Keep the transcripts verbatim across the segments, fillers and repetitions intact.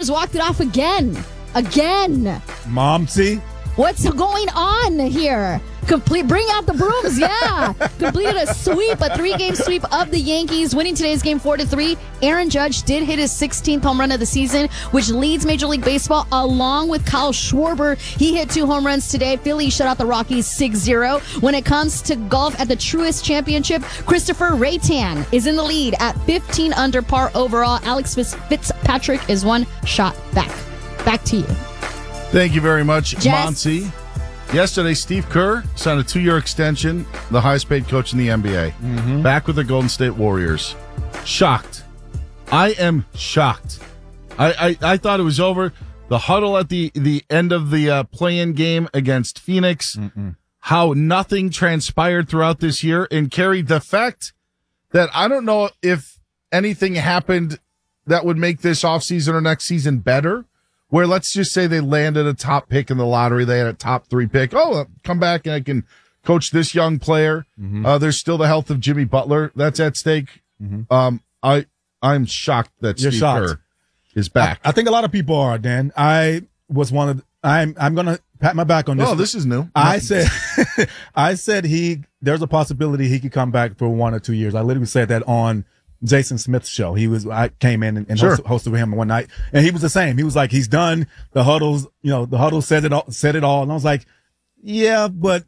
Birds walked it off again. Again. Momsy. What's going on here? Complete, bring out the brooms, yeah. Completed a sweep, a three-game sweep of the Yankees, winning today's game four to three. Aaron Judge did hit his sixteenth home run of the season, which leads Major League Baseball along with Kyle Schwarber. He hit two home runs today. Philly shut out the Rockies six zero. When it comes to golf at the Truist Championship, Christopher Raytan is in the lead at fifteen under par overall. Alex Fitzpatrick is one shot back. Back to you. Thank you very much, Jess. Monty. Yesterday, Steve Kerr signed a two-year extension, the highest-paid coach in the N B A. Mm-hmm. Back with the Golden State Warriors. Shocked. I am shocked. I, I, I thought it was over. The huddle at the, the end of the uh, play-in game against Phoenix, Mm-mm. how nothing transpired throughout this year, and carried the fact that I don't know if anything happened that would make this offseason or next season better. Where let's just say they landed a top pick in the lottery. They had a top three pick. Oh, I'll come back and I can coach this young player. Mm-hmm. Uh, there's still the health of Jimmy Butler that's at stake. Mm-hmm. Um, I, I'm shocked that You're Steve shocked. Kerr is back. I, I think a lot of people are, Dan. I was one of the, I'm, I'm going to pat my back on this. Oh, this is new. I said, I said he, there's a possibility he could come back for one or two years. I literally said that on Jason Smith's show. He was, I came in and, and sure. hosted, hosted with him one night, and he was the same. He was like, he's done. The huddles, you know, the huddle said it all, said it all. And I was like, yeah, but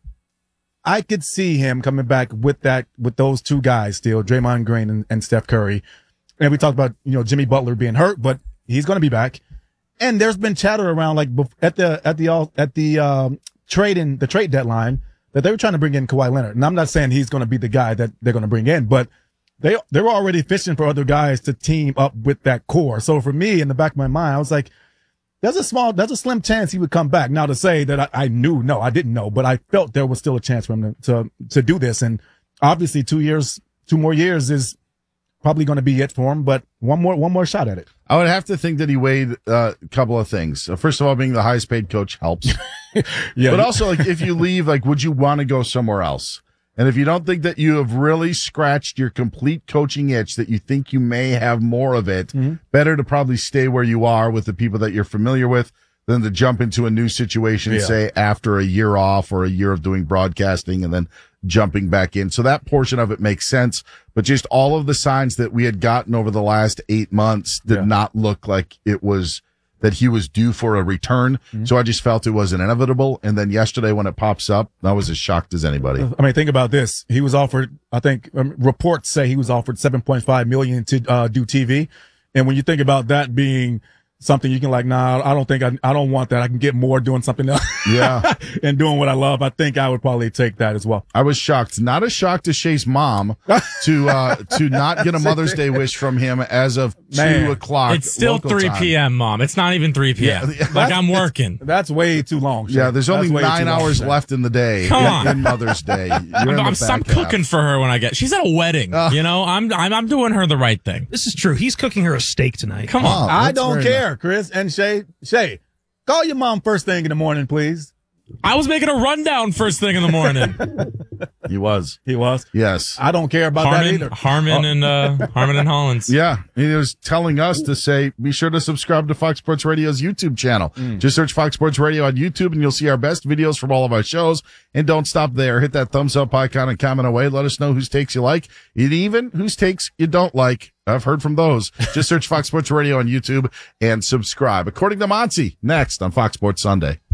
I could see him coming back with that, with those two guys still, Draymond Green and, and Steph Curry. And we talked about, you know, Jimmy Butler being hurt, but he's going to be back. And there's been chatter around, like, at the, at the, at the, um, trading, the trade deadline that they were trying to bring in Kawhi Leonard. And I'm not saying he's going to be the guy that they're going to bring in, but They they were already fishing for other guys to team up with that core. So for me, in the back of my mind, I was like, there's a small, there's a slim chance he would come back. Now to say that I, I knew, no, I didn't know, but I felt there was still a chance for him to, to, to do this. And obviously two years, two more years is probably going to be it for him, but one more, one more shot at it. I would have to think that he weighed uh, a couple of things. Uh, first of all, being the highest paid coach helps. yeah. But also, like, if you leave, like, would you want to go somewhere else? And if you don't think that you have really scratched your complete coaching itch, that you think you may have more of it, mm-hmm. better to probably stay where you are with the people that you're familiar with than to jump into a new situation, yeah. say, after a year off or a year of doing broadcasting and then jumping back in. So that portion of it makes sense. But just all of the signs that we had gotten over the last eight months did yeah. not look like it was that he was due for a return. Mm-hmm. So I just felt it was inevitable. And then yesterday when it pops up, I was as shocked as anybody. I mean, think about this. He was offered, I think um, reports say he was offered seven point five million dollars to uh, do T V. And when you think about that being something you can like, nah, I don't think I, I don't want that. I can get more doing something else. Yeah. and doing what I love. I think I would probably take that as well. I was shocked. Not as shocked as Shay's mom to, uh, to not get a Mother's Day wish from him as of Man, two o'clock. It's still three p.m., Mom. It's not even three p.m. Yeah, like I'm working. That's way too long. Shay. Yeah. There's only nine hours long, left in the day. Come on. In Mother's Day. You're I'm, in I'm, the I'm cooking for her when I get, she's at a wedding, uh, you know, I'm, I'm, I'm doing her the right thing. This is true. He's cooking her a steak tonight. Come on. Oh, I don't care, nice. Chris and Shay. Shay, call your mom first thing in the morning, please. I was making a rundown first thing in the morning. He was. He was? Yes. I don't care about Harmon, that either. Harmon oh. and, uh, Harmon and Hollins. Yeah. He was telling us to say, be sure to subscribe to Fox Sports Radio's YouTube channel. Mm. Just search Fox Sports Radio on YouTube and you'll see our best videos from all of our shows. And don't stop there. Hit that thumbs up icon and comment away. Let us know whose takes you like and even whose takes you don't like. I've heard from those. Just search Fox Sports Radio on YouTube and subscribe. According to Monty, next on Fox Sports Sunday.